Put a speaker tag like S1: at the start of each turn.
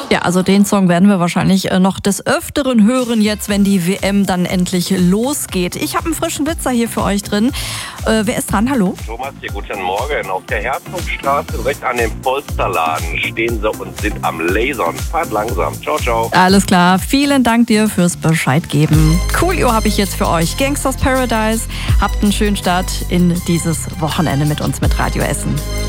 S1: Ja, also den Song werden wir wahrscheinlich noch des Öfteren hören jetzt, wenn die WM dann endlich losgeht. Ich habe einen frischen Witzer hier für euch drin. Wer ist dran? Hallo?
S2: Thomas hier, guten Morgen. Auf der Herzogstraße direkt an dem Polsterladen stehen sie und sind am Lasern. Fahrt langsam. Ciao, ciao.
S1: Alles klar. Vielen Dank dir fürs Bescheid geben. Coolio habe ich jetzt für euch. Gangsters Paradise. Habt einen schönen Start in dieses Wochenende mit uns mit Radio Essen.